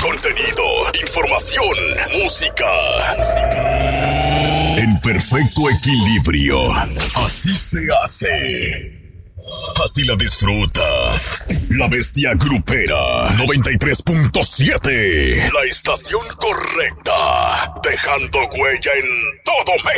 contenido, información, música. En perfecto equilibrio. Así se hace. Así la disfrutas. La Bestia Grupera 93.7. La estación correcta. Dejando huella en todo México.